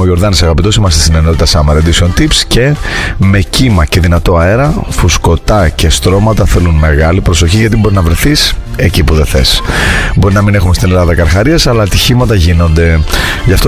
ο Γιορδάνης αγαπητός. Είμαστε στην ενότητα Summer Edition Tips και με κύμα και δυνατό αέρα, φουσκωτά και στρώματα θέλουν μεγάλη προσοχή, γιατί μπορεί να βρεθείς εκεί που δεν θες. Μπορεί να μην έχουμε στην Ελλάδα καρχαρίες, αλλά ατυχήματα γίνονται. Γι' αυτό